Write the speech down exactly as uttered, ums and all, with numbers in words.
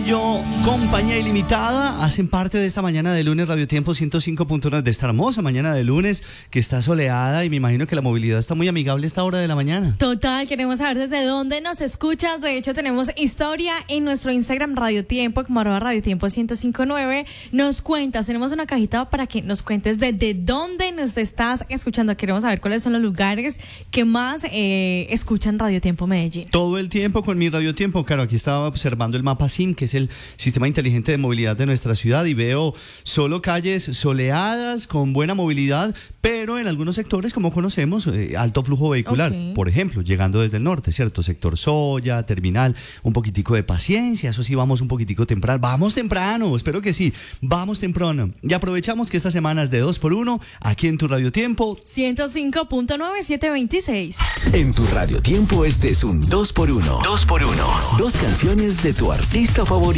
Bello, Compañía Ilimitada, hacen parte de esta mañana de lunes Radio Tiempo ciento cinco punto uno, de esta hermosa mañana de lunes que está soleada y me imagino que la movilidad está muy amigable a esta hora de la mañana. Total, queremos saber desde dónde nos escuchas. De hecho, tenemos historia en nuestro Instagram Radio Tiempo, como arroba Radio Tiempo ciento cincuenta y nueve. Nos cuentas, tenemos una cajita para que nos cuentes desde dónde nos estás escuchando. Queremos saber cuáles son los lugares que más eh, escuchan Radio Tiempo Medellín. Todo el tiempo con mi Radio Tiempo. Claro, aquí estaba observando el mapa SIM, que es el Sistema Inteligente de Movilidad de nuestra ciudad, y veo solo calles soleadas, con buena movilidad, pero en algunos sectores, como conocemos, eh, alto flujo vehicular. Okay. Por ejemplo, llegando desde el norte, ¿cierto? Sector Soya, Terminal, un poquitico de paciencia, eso sí, vamos un poquitico temprano. Vamos temprano, espero que sí, vamos temprano. Y aprovechamos que esta semana es de dos por uno, aquí en tu Radio Tiempo. ciento cinco punto nueve, setecientos veintiséis. En tu Radio Tiempo este es un dos por uno. dos por uno. Dos canciones de tu artista favorito.